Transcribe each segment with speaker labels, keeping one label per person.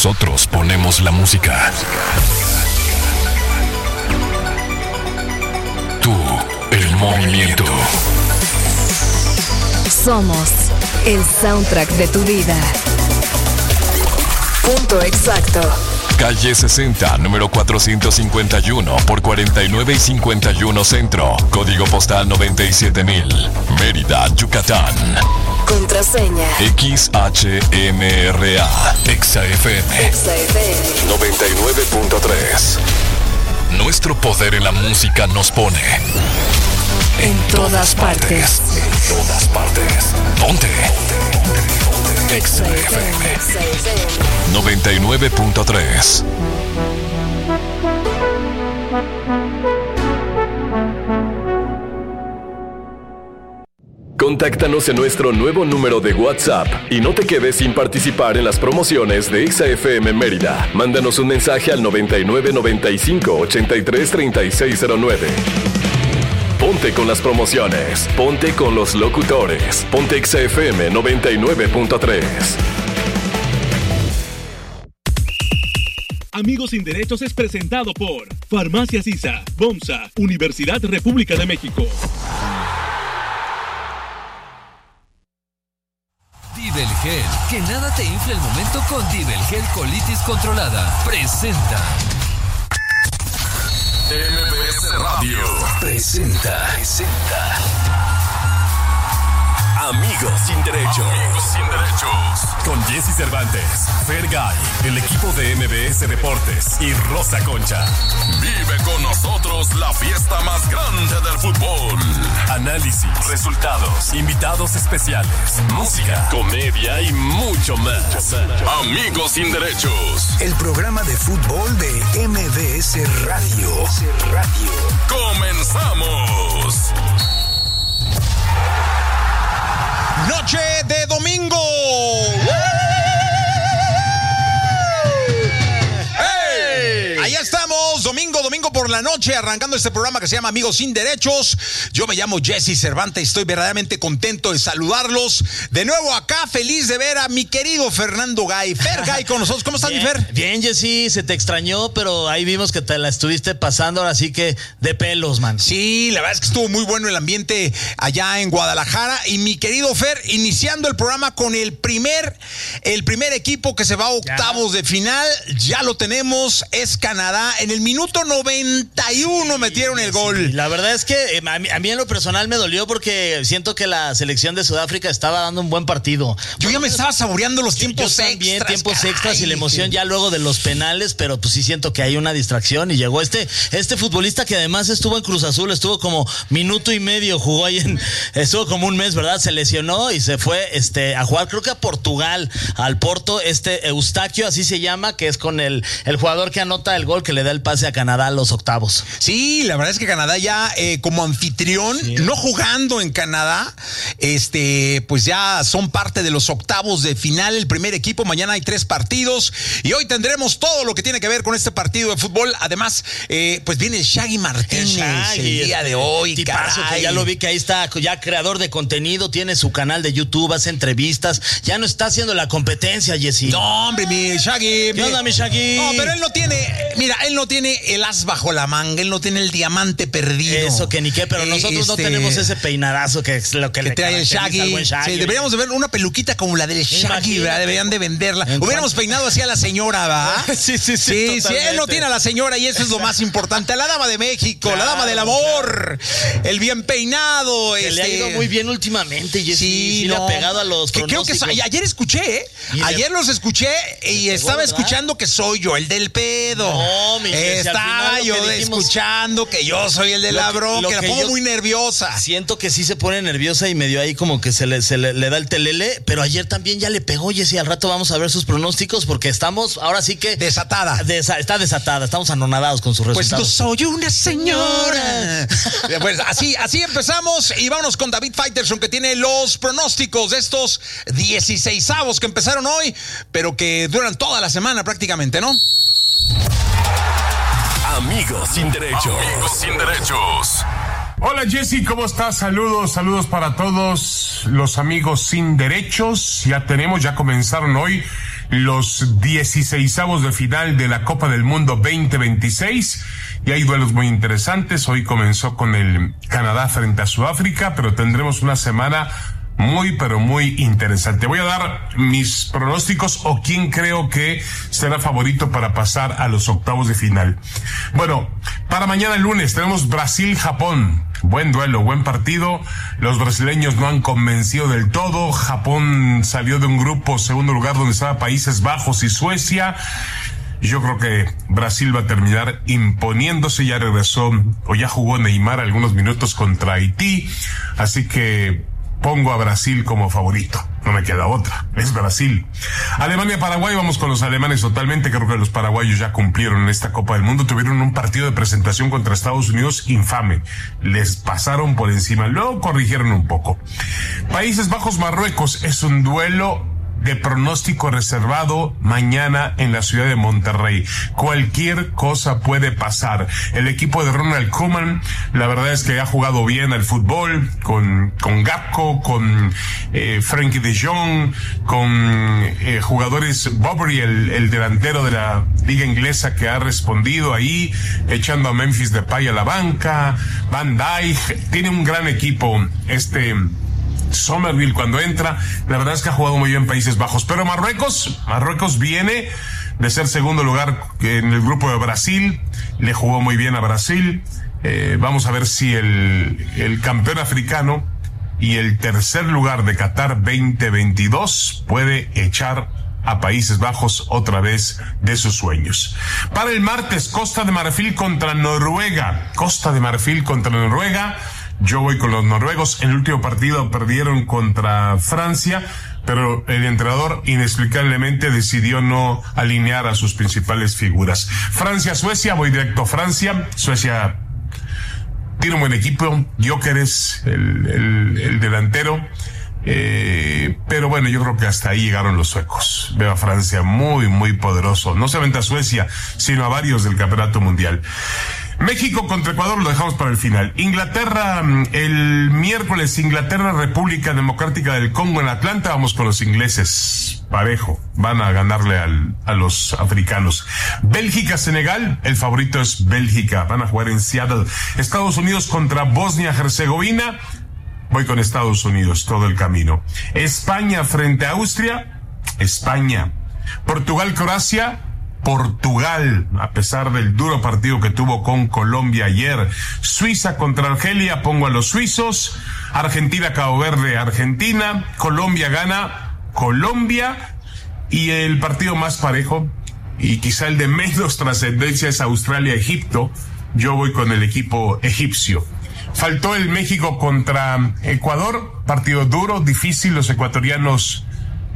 Speaker 1: Nosotros ponemos la música. Tú, el movimiento.
Speaker 2: Somos el soundtrack de tu vida. Punto exacto.
Speaker 1: Calle 60, número 451 por 49 y 51 Centro. Código postal 97000. Mérida, Yucatán.
Speaker 2: Contraseña
Speaker 1: XHMRA. ExaFM 99.3. Nuestro poder en la música nos pone en todas partes. En todas partes. Ponte. XFM 99.3.
Speaker 3: Contáctanos en nuestro nuevo número de WhatsApp y no te quedes sin participar en las promociones de XFM Mérida. Mándanos un mensaje al 99 95 83 3609. Ponte con las promociones, ponte con los locutores, ponte XFM 99.3.
Speaker 4: Amigos sin Derechos es presentado por Farmacias ISA, BOMSA, Universidad República de México.
Speaker 5: Divelgel, que nada te infle el momento con Divelgel Colitis Controlada. Presenta.
Speaker 1: MBS Radio presenta Amigos sin Derechos. Amigos sin Derechos. Con Jesse Cervantes, Fergay, el equipo de MBS Deportes y Rosa Concha. Vive con nosotros la fiesta más grande del fútbol. Análisis, resultados, invitados especiales, música, comedia y mucho más. Amigos sin Derechos.
Speaker 6: El programa de fútbol de MBS Radio.
Speaker 1: ¡Comenzamos!
Speaker 7: Noche de domingo. ¡Hey! Allá estamos, domingo por la noche, arrancando este programa que se llama Amigos sin Derechos. Yo me llamo Jesse Cervantes y estoy verdaderamente contento de saludarlos. De nuevo acá, feliz de ver a mi querido Fernando Gay. Fer Gay con nosotros. ¿Cómo estás, mi Fer?
Speaker 8: Bien, Jesse, se te extrañó, pero ahí vimos que te la estuviste pasando, ahora sí que de pelos, man.
Speaker 7: Sí, la verdad es que estuvo muy bueno el ambiente allá en Guadalajara. Y mi querido Fer, iniciando el programa con el primer equipo que se va a octavos de final. Ya lo tenemos, es Canadá. En el minuto 91 metieron el gol.
Speaker 8: Sí, la verdad es que a mí en lo personal me dolió porque siento que la selección de Sudáfrica estaba dando un buen partido.
Speaker 7: Yo ya me estaba saboreando los tiempos extras.
Speaker 8: Tiempos extras y la emoción ya luego de los penales, pero pues sí siento que hay una distracción y llegó este futbolista que además estuvo en Cruz Azul, estuvo como minuto y medio, jugó ahí estuvo como un mes, ¿verdad? Se lesionó y se fue a jugar, creo que a Portugal, al Porto, Eustaquio, así se llama, que es con el jugador que anota el gol que le da el pase a Canadá a los octavos.
Speaker 7: Sí, la verdad es que Canadá ya como anfitrión, sí, no jugando en Canadá, pues ya son parte de los octavos de final, el primer equipo. Mañana hay 3 partidos y hoy tendremos todo lo que tiene que ver con este partido de fútbol. Además, pues viene el Shaggy Martínez el día de hoy,
Speaker 8: tipazo, que ya lo vi que ahí está, ya creador de contenido, tiene su canal de YouTube, hace entrevistas, ya no está haciendo la competencia, Jesse.
Speaker 7: No, hombre, mi Shaggy.
Speaker 8: ¿Qué onda, mi Shaggy?
Speaker 7: No, pero él no tiene el as bajo la manga, él no tiene el diamante perdido.
Speaker 8: Eso que ni qué, pero nosotros no tenemos ese peinadazo que es lo que le
Speaker 7: trae el Shaggy. Al buen Shaggy. Sí, deberíamos de ver una peluquita como la del Shaggy, ¿verdad? Deberían de venderla. Hubiéramos peinado así a la señora, ¿verdad?
Speaker 8: Sí,
Speaker 7: él no tiene a la señora y eso es lo más importante. A la dama de México, claro, la dama del amor, el bien peinado.
Speaker 8: Que le ha ido muy bien últimamente, Jesse. Sí, le ha pegado a los pronósticos.
Speaker 7: Creo que ayer escuché, ayer los escuché y estaba escuchando que soy yo el del pedo.
Speaker 8: No, mi Jesse,
Speaker 7: estaba yo escuchando que yo soy el de la bronca, que la pongo muy nerviosa.
Speaker 8: Siento que sí se pone nerviosa y medio ahí como que se le da el telele, pero ayer también ya le pegó, Jesse. Al rato vamos a ver sus pronósticos porque estamos ahora sí que
Speaker 7: desatada.
Speaker 8: Está desatada, estamos anonadados con sus resultados.
Speaker 7: Pues no soy una señora. Pues así empezamos y vámonos con David Faitelson, que tiene los pronósticos de estos 16avos que empezaron hoy, pero que duran toda la semana prácticamente, ¿no?
Speaker 1: Amigos sin Derechos. Amigos sin Derechos.
Speaker 9: Hola Jesse, ¿cómo estás? Saludos para todos los amigos sin derechos. Ya comenzaron hoy los 16avos de final de la Copa del Mundo 2026 y hay duelos muy interesantes. Hoy comenzó con el Canadá frente a Sudáfrica, pero tendremos una semana muy, pero muy interesante. Voy a dar mis pronósticos o quién creo que será favorito para pasar a los octavos de final. Bueno, para mañana lunes tenemos Brasil-Japón. Buen duelo, buen partido. Los brasileños no han convencido del todo. Japón salió de un grupo segundo lugar donde estaba Países Bajos y Suecia. Yo creo que Brasil va a terminar imponiéndose. Ya regresó o ya jugó Neymar algunos minutos contra Haití. Así que pongo a Brasil como favorito. No me queda otra. Es Brasil. Alemania-Paraguay. Vamos con los alemanes totalmente. Creo que los paraguayos ya cumplieron en esta Copa del Mundo. Tuvieron un partido de presentación contra Estados Unidos infame. Les pasaron por encima. Luego corrigieron un poco. Países Bajos-Marruecos. Es un duelo de pronóstico reservado mañana en la ciudad de Monterrey. Cualquier cosa puede pasar. El equipo de Ronald Koeman, la verdad es que ha jugado bien al fútbol, con Gakpo, con Frenkie de Jong, con jugadores, Bobry, el delantero de la liga inglesa que ha respondido ahí, echando a Memphis Depay a la banca, Van Dijk, tiene un gran equipo Somerville cuando entra. La verdad es que ha jugado muy bien Países Bajos, pero Marruecos viene de ser segundo lugar en el grupo de Brasil, le jugó muy bien a Brasil. Vamos a ver si el campeón africano y el tercer lugar de Qatar 2022 puede echar a Países Bajos otra vez de sus sueños. Para el martes, Costa de Marfil contra Noruega. Yo voy con los noruegos. En el último partido perdieron contra Francia, pero el entrenador inexplicablemente decidió no alinear a sus principales figuras. Francia-Suecia, voy directo a Francia. Suecia tiene un buen equipo. Gyökeres, el delantero. Pero bueno, yo creo que hasta ahí llegaron los suecos. Veo a Francia muy, muy poderoso. No solamente a Suecia, sino a varios del Campeonato Mundial. México contra Ecuador lo dejamos para el final. Inglaterra, el miércoles, República Democrática del Congo en Atlanta. Vamos con los ingleses. Parejo. Van a ganarle a los africanos. Bélgica, Senegal. El favorito es Bélgica. Van a jugar en Seattle. Estados Unidos contra Bosnia-Herzegovina. Voy con Estados Unidos todo el camino. España frente a Austria. España. Portugal-Croacia. Portugal, a pesar del duro partido que tuvo con Colombia ayer. Suiza contra Argelia, pongo a los suizos. Argentina, Cabo Verde, Argentina. Colombia gana, Colombia. Y el partido más parejo, y quizá el de menos trascendencia, es Australia-Egipto. Yo voy con el equipo egipcio. Faltó el México contra Ecuador, partido duro, difícil. Los ecuatorianos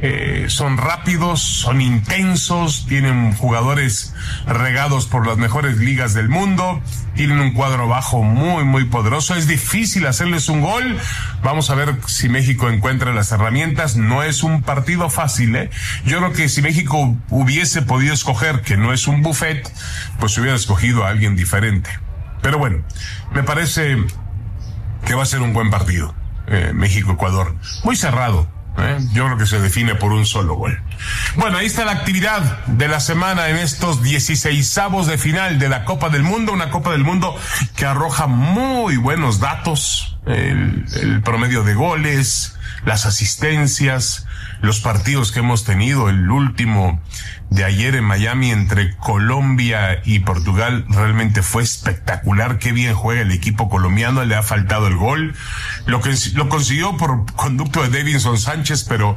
Speaker 9: son rápidos, son intensos, tienen jugadores regados por las mejores ligas del mundo, tienen un cuadro bajo muy, muy poderoso. Es difícil hacerles un gol. Vamos a ver si México encuentra las herramientas. No es un partido fácil, Yo creo que si México hubiese podido escoger, que no es un buffet, pues hubiera escogido a alguien diferente. Pero bueno, me parece que va a ser un buen partido. México-Ecuador. Muy cerrado. Yo creo que se define por un solo gol. Bueno, ahí está la actividad de la semana en estos 16avos de final de la Copa del Mundo. Una Copa del Mundo que arroja muy buenos datos. El promedio de goles, las asistencias, los partidos que hemos tenido. El último de ayer en Miami entre Colombia y Portugal realmente fue espectacular. Qué bien juega el equipo colombiano, le ha faltado el gol. Lo consiguió por conducto de Davinson Sánchez, pero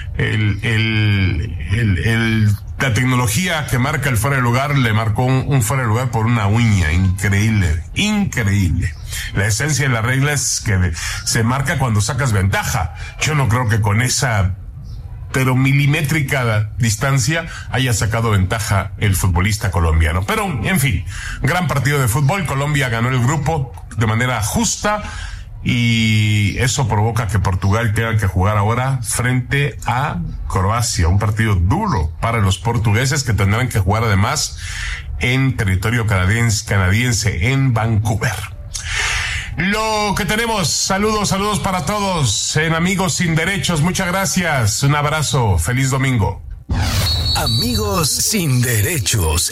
Speaker 9: la tecnología que marca el fuera de lugar le marcó un fuera de lugar por una uña. Increíble. La esencia de la regla es que se marca cuando sacas ventaja. Yo no creo que con esa pero milimétrica distancia haya sacado ventaja el futbolista colombiano. Pero, en fin, gran partido de fútbol. Colombia ganó el grupo de manera justa y eso provoca que Portugal tenga que jugar ahora frente a Croacia. Un partido duro para los portugueses que tendrán que jugar además en territorio canadiense en Vancouver. Lo que tenemos, saludos para todos en Amigos Sin Derechos. Muchas gracias, un abrazo, feliz domingo.
Speaker 6: Amigos sin derechos.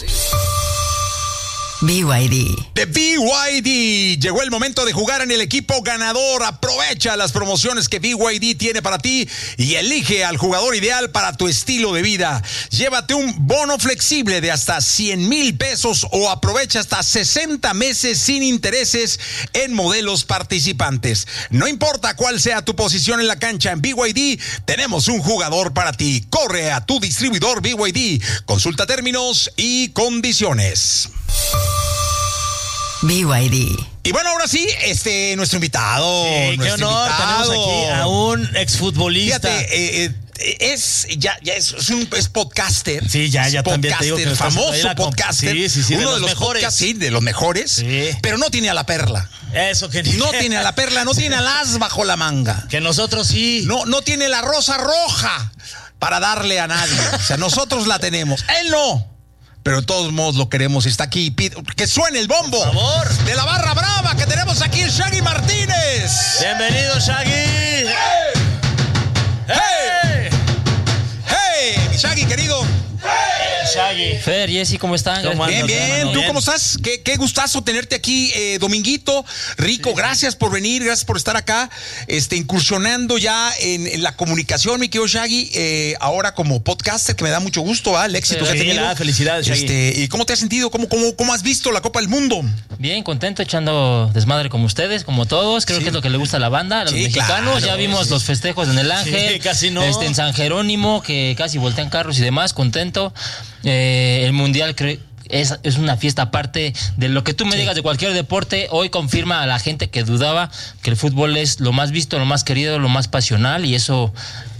Speaker 2: BYD.
Speaker 7: De BYD. Llegó el momento de jugar en el equipo ganador. Aprovecha las promociones que BYD tiene para ti y elige al jugador ideal para tu estilo de vida. Llévate un bono flexible de hasta 100,000 pesos o aprovecha hasta 60 meses sin intereses en modelos participantes. No importa cuál sea tu posición en la cancha, en BYD tenemos un jugador para ti. Corre a tu distribuidor BYD. Consulta términos y condiciones.
Speaker 2: BYD.
Speaker 7: Y bueno, ahora sí, nuestro invitado.
Speaker 8: Sí, qué honor, tenemos aquí a un exfutbolista.
Speaker 7: Fíjate, es podcaster.
Speaker 8: Sí, ya también te digo que
Speaker 7: famoso podcaster.
Speaker 8: Sí,
Speaker 7: uno
Speaker 8: de
Speaker 7: de los
Speaker 8: mejores.
Speaker 7: podcasts, sí, de los mejores.
Speaker 8: Sí.
Speaker 7: Pero no tiene a la perla.
Speaker 8: Eso que
Speaker 7: No tiene a la perla, no tiene al as bajo la manga.
Speaker 8: Que nosotros sí.
Speaker 7: No tiene la rosa roja para darle a nadie. O sea, nosotros la tenemos. Él no. Pero de todos modos lo queremos. Está aquí. Que suene el bombo.
Speaker 8: Por favor.
Speaker 7: De la barra brava que tenemos aquí, el Shaggy Martínez.
Speaker 8: Bienvenido, Shaggy.
Speaker 7: ¡Hey! ¡Hey! ¡Hey! Mi Shaggy, querido.
Speaker 8: Shaggy.
Speaker 10: Fer, Jessy, ¿cómo están?
Speaker 7: Bien. ¿Tú cómo estás? Qué gustazo tenerte aquí, Dominguito. Rico, gracias por venir, gracias por estar acá, incursionando ya en la comunicación, mi querido Shaggy, ahora como podcaster, que me da mucho gusto, el éxito que ha tenido.
Speaker 8: Felicidades, Shaggy.
Speaker 7: ¿Y cómo te has sentido? ¿Cómo has visto la Copa del Mundo?
Speaker 10: Bien, contento, echando desmadre como ustedes, como todos. Creo que es lo que le gusta a la banda, a los mexicanos.
Speaker 7: Claro,
Speaker 10: ya vimos los festejos en el Ángel.
Speaker 8: Sí, casi no.
Speaker 10: En San Jerónimo, que casi voltean carros y demás, contento. El Mundial es una fiesta aparte de lo que tú me digas de cualquier deporte. Hoy confirma a la gente que dudaba que el fútbol es lo más visto, lo más querido, lo más pasional, y eso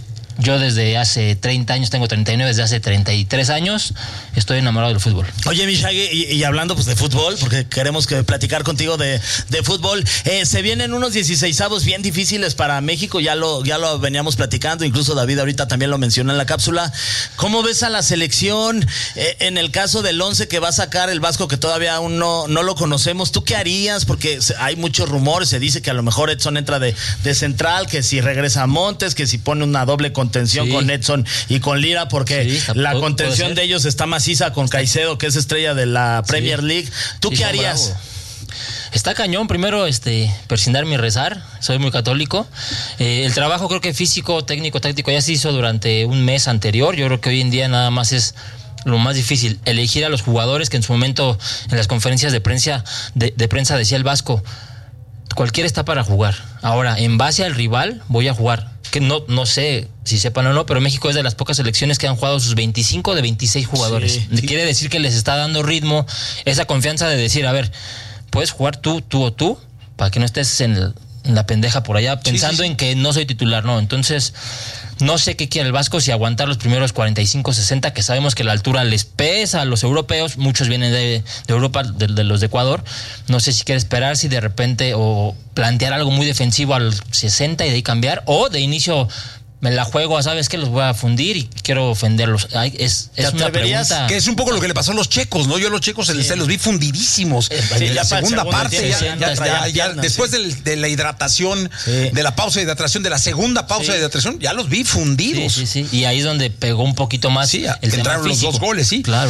Speaker 10: yo desde hace 30 años, tengo 39, desde hace 33 años estoy enamorado del fútbol.
Speaker 8: Oye, mi Shaggy, y hablando pues de fútbol, porque queremos platicar contigo de fútbol, se vienen unos 16avos bien difíciles para México, ya lo veníamos platicando, incluso David ahorita también lo mencionó en la cápsula. ¿Cómo ves a la selección en el caso del 11 que va a sacar el Vasco, que todavía aún no lo conocemos? ¿Tú qué harías? Porque hay muchos rumores, se dice que a lo mejor Edson entra de central, que si regresa a Montes, que si pone una doble contención con Edson y con Lira, porque la contención de ellos está maciza con Caicedo, que es estrella de la Premier League. ¿Tú qué harías?
Speaker 10: Bravo. Está cañón, primero persignarme y rezar, soy muy católico. El trabajo creo que físico, técnico, táctico ya se hizo durante un mes anterior. Yo creo que hoy en día nada más es lo más difícil, elegir a los jugadores, que en su momento en las conferencias de prensa decía el Vasco, cualquiera está para jugar. Ahora, en base al rival, voy a jugar. Que no sé si sepan o no, pero México es de las pocas selecciones que han jugado sus 25 de 26 jugadores. Sí. Quiere decir que les está dando ritmo, esa confianza de decir, a ver, puedes jugar tú o tú, para que no estés en la pendeja por allá pensando en que no soy titular, no. Entonces, no sé qué quiere el Vasco, si aguantar los primeros 45-60, que sabemos que la altura les pesa a los europeos, muchos vienen de Europa, de los de Ecuador. No sé si quiere esperar, si de repente, o plantear algo muy defensivo al 60 y de ahí cambiar, o de inicio me la juego, ¿sabes qué? Los voy a fundir y quiero ofenderlos. Es una pregunta.
Speaker 7: Que es un poco lo que le pasó a los checos, ¿no? Yo a los checos los vi fundidísimos. En la segunda parte, ya después de la hidratación, de la pausa de hidratación, de la segunda pausa de hidratación, ya los vi fundidos.
Speaker 10: Sí. Y ahí es donde pegó un poquito más el
Speaker 7: entraron los 2 goles, sí.
Speaker 10: Claro.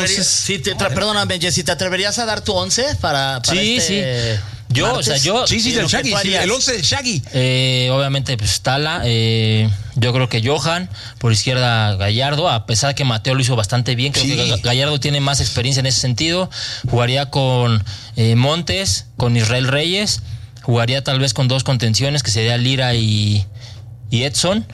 Speaker 8: Perdóname, Jessy, ¿te atreverías a dar tu 11 para
Speaker 10: Sí. Yo,
Speaker 8: martes?
Speaker 7: Del Shaggy, el 11 del Shaggy.
Speaker 10: Obviamente, pues Tala, yo creo que Johan, por izquierda Gallardo, a pesar que Mateo lo hizo bastante bien, creo que Gallardo tiene más experiencia en ese sentido. Jugaría con Montes, con Israel Reyes, jugaría tal vez con 2 contenciones, que sería Lira y Edson.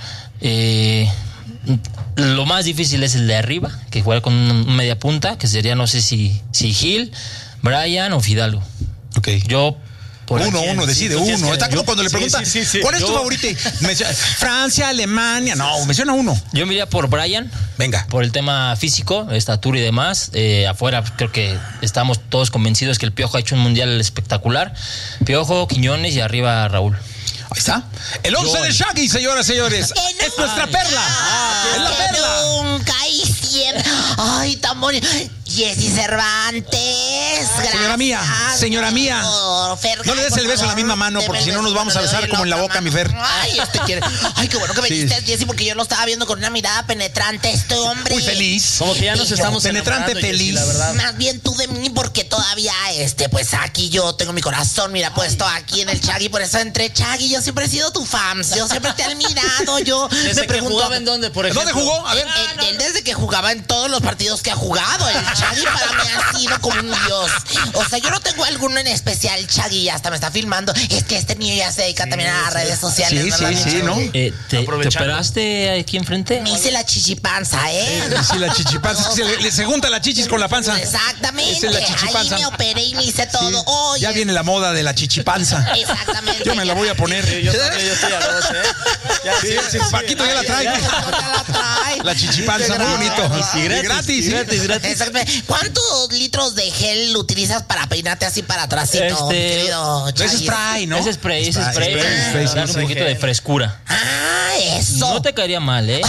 Speaker 10: Lo más difícil es el de arriba, que jugaría con un media punta, que sería, no sé si Gil, Brian o Fidalgo.
Speaker 7: Okay.
Speaker 10: Yo
Speaker 7: uno, decide uno. Está como cuando le preguntan, ¿cuál es tu favorito? Francia, Alemania. No, menciona uno.
Speaker 10: Yo me iría por Brian.
Speaker 7: Venga.
Speaker 10: Por el tema físico, estatura y demás. Afuera creo que estamos todos convencidos que el Piojo ha hecho un mundial espectacular. Piojo, Quiñones y arriba Raúl.
Speaker 7: Ahí está. El 11 de Shaggy, señoras y señores. Es nuestra perla. Es la perla.
Speaker 11: Nunca y siempre. Ay, tan bonito. Jessy Cervantes.
Speaker 7: Señora mía. No le des el beso en la misma mano, porque si no nos vamos a besar como en la boca, mi Fer.
Speaker 11: Ay, Ay, qué bueno que me diste, Jessy, porque yo lo estaba viendo con una mirada penetrante, este hombre.
Speaker 7: Muy feliz.
Speaker 8: Como que ya nos estamos
Speaker 7: penetrante, feliz.
Speaker 8: Jessy, la verdad.
Speaker 11: Más bien tú de mí, porque todavía, pues aquí yo tengo mi corazón, mira, puesto aquí en el Chagui, por eso entré Chagui. Yo siempre he sido tu fan, yo siempre te he admirado. Yo
Speaker 8: desde
Speaker 11: me pregunto,
Speaker 8: que jugaba en dónde, por ejemplo.
Speaker 7: ¿Dónde jugó? A ver.
Speaker 11: Él desde que jugaba en todos los partidos que ha jugado. El Chagui para mí ha sido como un dios. O sea, yo no tengo alguno en especial, Chagui, hasta me está filmando. Es que este niño ya se dedica también a las redes sociales.
Speaker 7: Sí, ¿no?
Speaker 10: ¿Te operaste aquí enfrente?
Speaker 11: Me hice la chichipanza,
Speaker 7: Sí, la chichipanza. Es que se junta la chichis con la panza.
Speaker 11: Exactamente.
Speaker 7: Esa es la chichipanza.
Speaker 11: Ahí me operé y me hice todo. Oye.
Speaker 7: Ya viene la moda de la chichipanza.
Speaker 11: Exactamente.
Speaker 7: Yo me la voy a poner.
Speaker 8: Yo estoy a dos,
Speaker 7: Sí, Paquito ya la trae. La chichipanza, muy bonito.
Speaker 8: Y gratis.
Speaker 11: Exactamente. ¿Cuántos litros de gel utilizas para peinarte así para atrásito, querido Chagui?
Speaker 7: Es spray, ¿no?
Speaker 10: Ese spray. Dar un poquito de frescura.
Speaker 11: Ah, eso.
Speaker 10: No te caería mal, ¿eh?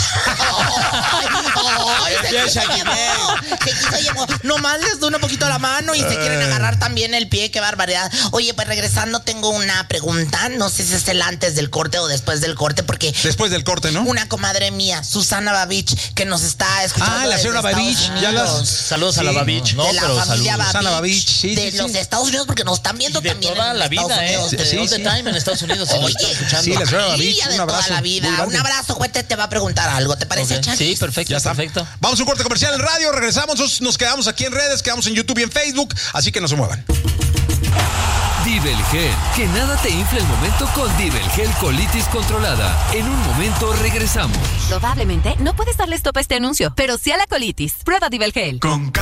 Speaker 11: Nomás les doy un poquito la mano y se quieren agarrar también el pie. Qué barbaridad. Oye, pues regresando, tengo una pregunta. No sé si es el antes del corte o después del corte, porque...
Speaker 7: Después del corte, ¿no?
Speaker 11: Una comadre mía, Susana Babich, que nos está escuchando.
Speaker 7: Ah, la señora Babich.
Speaker 8: Saludos a la Babich.
Speaker 11: No, de la familia Babich.
Speaker 7: Susana Babich,
Speaker 11: de los Estados Unidos, porque nos están viendo también
Speaker 8: toda
Speaker 11: en
Speaker 8: la
Speaker 11: Estados
Speaker 8: vida,
Speaker 11: Unidos.
Speaker 8: All the time en Estados Unidos.
Speaker 11: Oye,
Speaker 7: sí, la señora Babich,
Speaker 11: un abrazo. Toda la vida. Un abrazo, Juete, te va a preguntar algo. ¿Te parece, Chagui?
Speaker 10: Sí, perfecto, perfecto.
Speaker 7: Vamos a un corte comercial en radio, regresamos, nos quedamos aquí en redes, quedamos en YouTube y en Facebook, así que no se muevan.
Speaker 5: Divel Gel, que nada te infle el momento con Divel Gel Colitis Controlada. En un momento regresamos.
Speaker 2: Probablemente no puedes darle stop a este anuncio, pero sí a la colitis. Prueba Divel Gel.
Speaker 6: Con